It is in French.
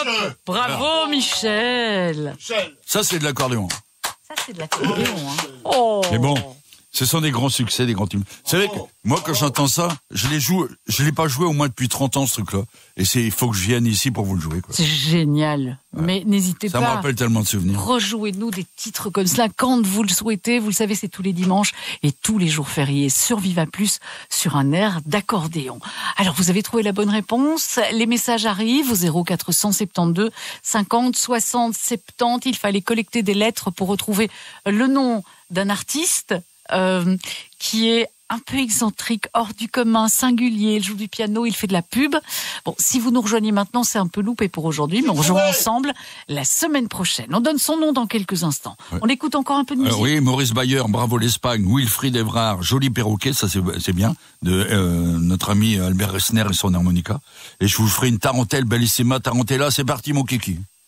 Bravo, Michel. Ça, c'est de l'accordéon. Ça, c'est de l'accordéon. Hein. Oh. Mais bon, ce sont des grands succès, des grands tubes. Vous savez que moi, quand j'entends ça, je l'ai pas joué au moins depuis 30 ans, ce truc-là. Et il faut que je vienne ici pour vous le jouer, quoi. C'est génial. Ouais. Mais n'hésitez pas. Ça me rappelle tellement de souvenirs. Rejouez-nous des titres comme cela quand vous le souhaitez. Vous le savez, c'est tous les dimanches et tous les jours fériés sur Viva Plus sur un air d'accordéon. Alors, vous avez trouvé la bonne réponse. Les messages arrivent au 0472 50 60 70. Il fallait collecter des lettres pour retrouver le nom d'un artiste qui est un peu excentrique, hors du commun, singulier. Il joue du piano, il fait de la pub. Bon, si vous nous rejoignez maintenant, c'est un peu loupé pour aujourd'hui, mais on jouera ensemble la semaine prochaine. On donne son nom dans quelques instants. Ouais. On écoute encore un peu de musique. Oui, Maurice Bayer, Bravo l'Espagne, Wilfried Évrard, Joli perroquet, ça c'est bien, de notre ami Albert Resner et son harmonica. Et je vous ferai une tarentelle, Bellissima Tarantella. C'est parti, mon kiki.